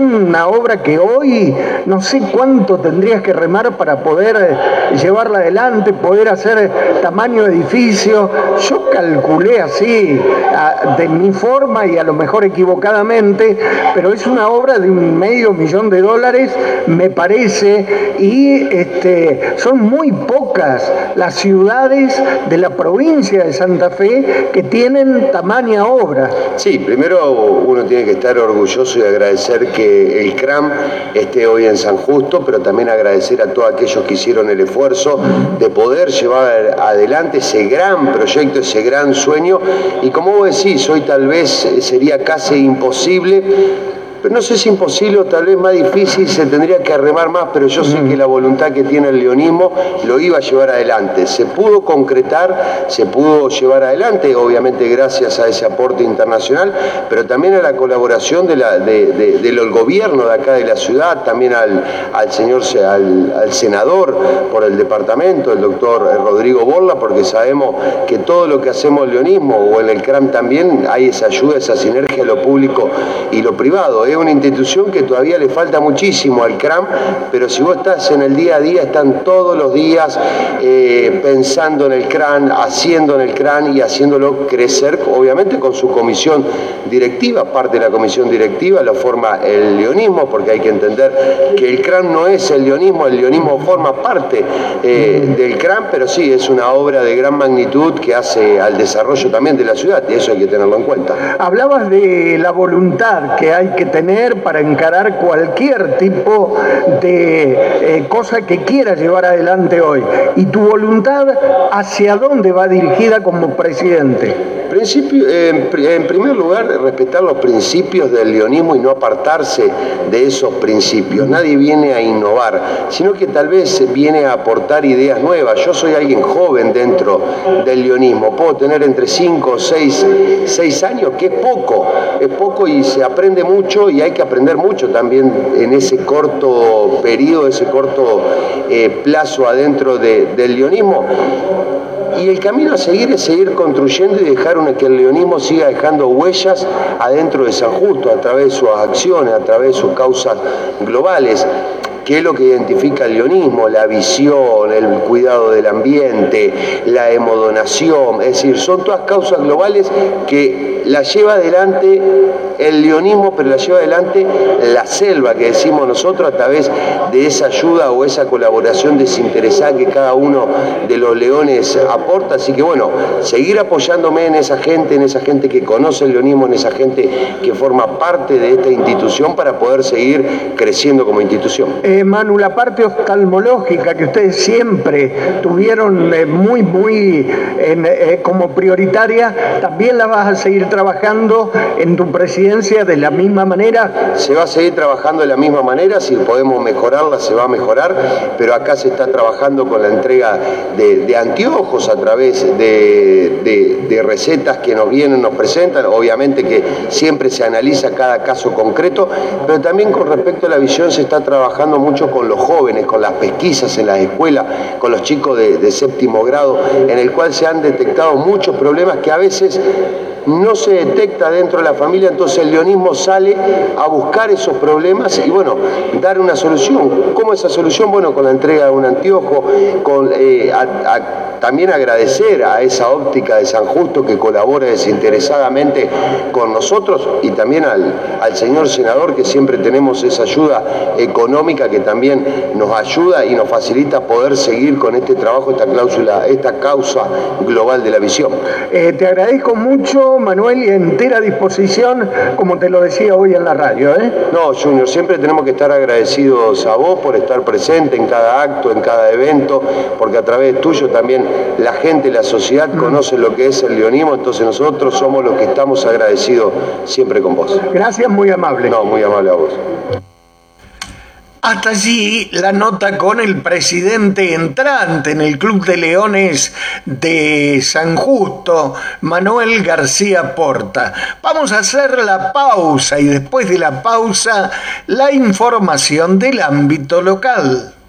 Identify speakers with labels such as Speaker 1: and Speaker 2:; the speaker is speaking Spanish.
Speaker 1: una obra que hoy no sé cuánto tendrías que remar para poder llevarla adelante, poder hacer tamaño edificio. Yo calculé así, de mi forma y a lo mejor equivocadamente, pero es una obra de $500,000, me parece, y son muy pocas las ciudades de la provincia de Santa Fe que tienen tamaña obra.
Speaker 2: Sí, primero uno tiene que estar orgulloso y agradecer que el CRAM esté hoy en San Justo, pero también agradecer a todos aquellos que hicieron el esfuerzo de poder llevar adelante ese gran proyecto, ese gran sueño, y como vos decís, hoy tal vez sería casi imposible, pero no sé si imposible o tal vez más difícil, se tendría que remar más, pero yo sé que la voluntad que tiene el leonismo lo iba a llevar adelante. Se pudo concretar, se pudo llevar adelante, obviamente gracias a ese aporte internacional, pero también a la colaboración del gobierno de acá de la ciudad, también al senador por el departamento, el doctor Rodrigo Borla, porque sabemos que todo lo que hacemos el leonismo o en el CRAM también hay esa ayuda, esa sinergia, lo público y lo privado. Es una institución que todavía le falta muchísimo al CRAM, pero si vos estás en el día a día, están todos los días pensando en el CRAM, haciendo en el CRAM y haciéndolo crecer, obviamente con su comisión directiva. Parte de la comisión directiva lo forma el leonismo, porque hay que entender que el CRAM no es el leonismo forma parte del CRAM, pero sí es una obra de gran magnitud que hace al desarrollo también de la ciudad, y eso hay que tenerlo en cuenta.
Speaker 1: Hablabas de la voluntad que hay que tener para encarar cualquier tipo de cosa que quiera llevar adelante hoy. ¿Y tu voluntad hacia dónde va dirigida como presidente?
Speaker 2: En primer lugar, respetar los principios del leonismo y no apartarse de esos principios. Nadie viene a innovar, sino que tal vez viene a aportar ideas nuevas. Yo soy alguien joven dentro del leonismo. Puedo tener entre 5 o 6 años, que es poco y se aprende mucho, y hay que aprender mucho también en ese corto periodo, ese corto plazo adentro del leonismo. Y el camino a seguir es seguir construyendo y dejar que el leonismo siga dejando huellas adentro de San Justo, a través de sus acciones, a través de sus causas globales. ¿Qué es lo que identifica el leonismo? La visión, el cuidado del ambiente, la hemodonación, es decir, son todas causas globales que la lleva adelante el leonismo, pero la lleva adelante la selva, que decimos nosotros, a través de esa ayuda o esa colaboración desinteresada que cada uno de los leones aporta. Así que bueno, seguir apoyándome en esa gente que conoce el leonismo, en esa gente que forma parte de esta institución para poder seguir creciendo como institución.
Speaker 1: Manu, la parte oftalmológica que ustedes siempre tuvieron como prioritaria, ¿también la vas a seguir trabajando en tu presidencia de la misma manera?
Speaker 2: Se va a seguir trabajando de la misma manera, si podemos mejorarla se va a mejorar, pero acá se está trabajando con la entrega de anteojos a través de recetas que nos presentan, obviamente que siempre se analiza cada caso concreto, pero también con respecto a la visión se está trabajando mucho con los jóvenes, con las pesquisas en las escuelas, con los chicos de séptimo grado, en el cual se han detectado muchos problemas que a veces no se detecta dentro de la familia, entonces el leonismo sale a buscar esos problemas y bueno, dar una solución. ¿Cómo esa solución? Bueno, con la entrega de un anteojo, también agradecer a esa óptica de San Justo que colabora desinteresadamente con nosotros, y también al señor senador, que siempre tenemos esa ayuda económica que también nos ayuda y nos facilita poder seguir con este trabajo, esta causa global de la visión.
Speaker 1: Te agradezco mucho, Manuel, y entera disposición, como te lo decía hoy en la radio.
Speaker 2: No, Junior, siempre tenemos que estar agradecidos a vos por estar presente en cada acto, en cada evento, porque a través tuyo también la gente, la sociedad conoce lo que es el leonismo, entonces nosotros somos los que estamos agradecidos siempre con vos.
Speaker 1: Gracias, muy amable.
Speaker 2: No, muy amable a vos.
Speaker 1: Hasta allí la nota con el presidente entrante en el Club de Leones de San Justo, Manuel García Porta. Vamos a hacer la pausa y después de la pausa, la información del ámbito local.